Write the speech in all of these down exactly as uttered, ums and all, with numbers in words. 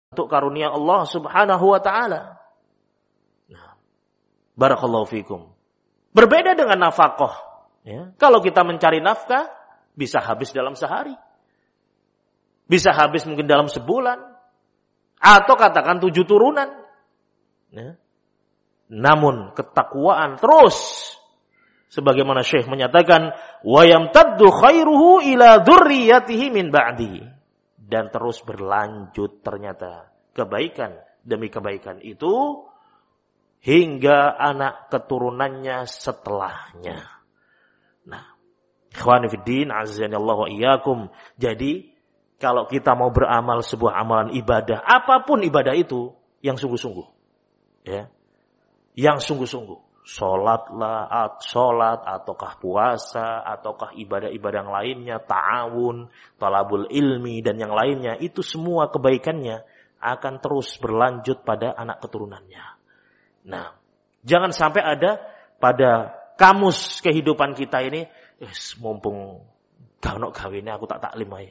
untuk karunia Allah Subhanahu wa taala. Nah, barakallahu fikum. Berbeda dengan nafkah, ya. Kalau kita mencari nafkah bisa habis dalam sehari. Bisa habis mungkin dalam sebulan atau katakan tujuh turunan. Ya. Namun ketakwaan terus sebagaimana Syekh menyatakan wa yamtaddu khairuhu ila dzurriyyatihi min ba'di, dan terus berlanjut ternyata kebaikan demi kebaikan itu hingga anak keturunannya setelahnya. Nah, ikhwani fiddin azanillahu wa iyyakum. Jadi kalau kita mau beramal sebuah amalan ibadah, apapun ibadah itu yang sungguh-sungguh, ya, yang sungguh-sungguh, sholatlah, sholat ataukah puasa ataukah ibadah-ibadah yang lainnya, ta'awun, talabul ilmi dan yang lainnya, itu semua kebaikannya akan terus berlanjut pada anak keturunannya. Nah, jangan sampai ada pada kamus kehidupan kita ini, eh, mumpung gak ono gawene aku tak taklim ae.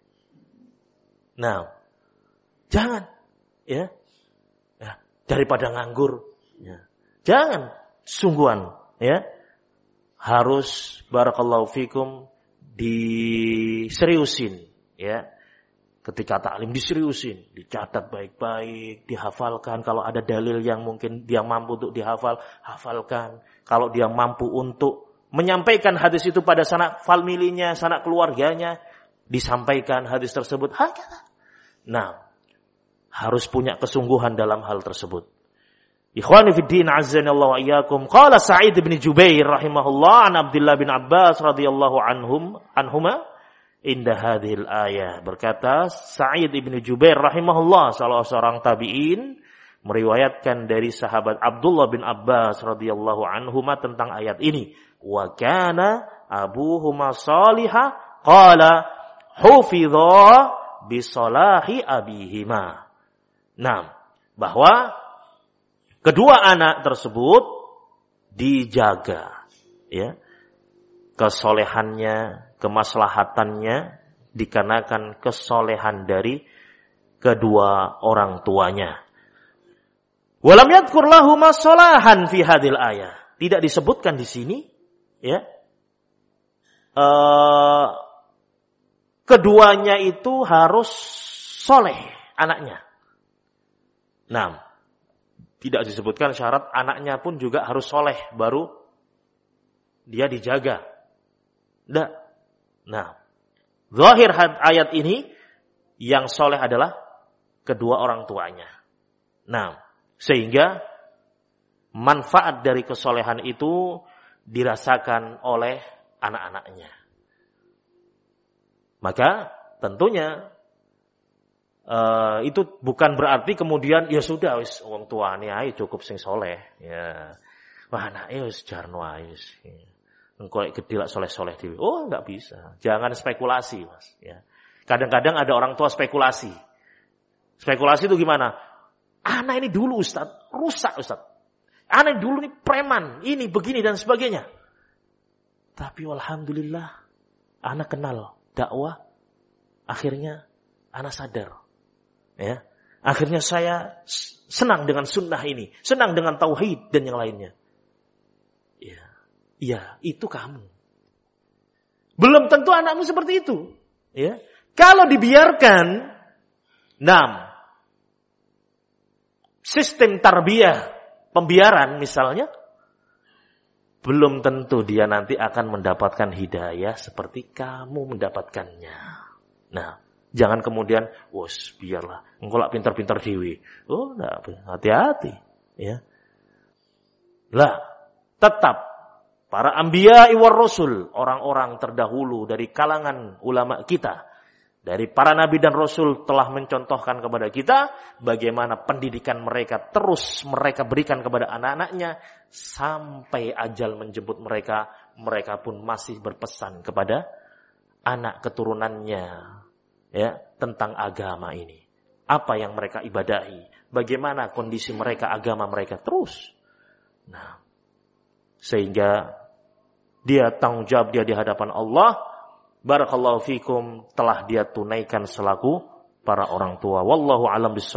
Nah, jangan, ya, ya daripada nganggur, ya. Jangan sungguhan, ya, harus barakallahu fikum diseriusin, ya. Ketika taklim diseriusin, dicatat baik-baik, dihafalkan. Kalau ada dalil yang mungkin dia mampu untuk dihafal, hafalkan. Kalau dia mampu untuk menyampaikan hadis itu pada sanak familinya, sanak keluarganya, disampaikan hadis tersebut. Nah, harus punya kesungguhan dalam hal tersebut. Ikhwani fiddin azzanallahu wa iyyakum. Qala Sa'id bin Jubair rahimahullah an Abdullah bin Abbas radhiyallahu anhum anhuma inda hadhil ayah. Berkata Sa'id bin Jubair rahimahullah, salah seorang tabi'in, meriwayatkan dari sahabat Abdullah bin Abbas radhiyallahu anhuma tentang ayat ini. Wa kana abuhuma salihah qala hufidha bisolahi abihima. Nah, bahwa kedua anak tersebut dijaga, ya, kesolehannya, kemaslahatannya dikarenakan kesolehan dari kedua orang tuanya. Walam yadhkur lahuma solahan fi hadil ayah. Tidak disebutkan di sini, ya, uh, keduanya itu harus soleh anaknya. Nah, tidak disebutkan syarat anaknya pun juga harus soleh baru dia dijaga. Tidak. Nah, zahir ayat ini yang soleh adalah kedua orang tuanya. Nah, sehingga manfaat dari kesolehan itu dirasakan oleh anak-anaknya. Maka tentunya uh, itu bukan berarti kemudian ya sudah wis wong tuane ae cukup sing soleh, ya. Wah anake wis jarno ae wis. Engko lek gedhe lak soleh-soleh dhewe. Oh, enggak bisa. Jangan spekulasi, Mas, ya. Kadang-kadang ada orang tua spekulasi. Spekulasi itu gimana? Anak ini dulu Ustaz, rusak Ustaz. Anak dulu ini preman, ini begini dan sebagainya. Tapi alhamdulillah anak kenal dakwah, akhirnya anak sadar, ya. Akhirnya saya senang dengan sunnah ini, senang dengan tauhid dan yang lainnya. Ya, ya itu kamu. Belum tentu anakmu seperti itu, ya. Kalau dibiarkan, enam sistem tarbiyah, pembiaran misalnya, belum tentu dia nanti akan mendapatkan hidayah seperti kamu mendapatkannya. Nah, jangan kemudian, wos biarlah, engkau lak pintar-pintar dewi. Oh, enggak, hati-hati, ya. Lah, tetap para anbiya war rasul, orang-orang terdahulu dari kalangan ulama kita, dari para nabi dan rasul telah mencontohkan kepada kita bagaimana pendidikan mereka terus mereka berikan kepada anak-anaknya sampai ajal menjemput mereka. Mereka pun masih berpesan kepada anak keturunannya, ya, tentang agama ini. Apa yang mereka ibadahi, bagaimana kondisi mereka, agama mereka terus. Nah, sehingga dia tanggung jawab dia di hadapan Allah, barakallahu fikum, telah dia tunaikan selaku para orang tua. Wallahu a'lam bishawab.